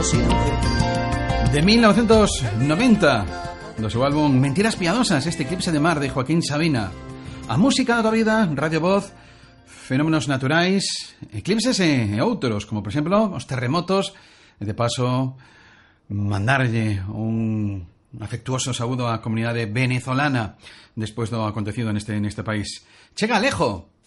como siempre. De 1990, de su álbum Mentiras Piadosas, este Eclipse de Mar de Joaquín Sabina. A música da vida, Radio Voz, fenómenos naturais, eclipses e outros, como por exemplo os terremotos. E de paso, mandarlle un afectuoso saúdo á comunidade venezolana despois do acontecido neste país. Chega Alejo.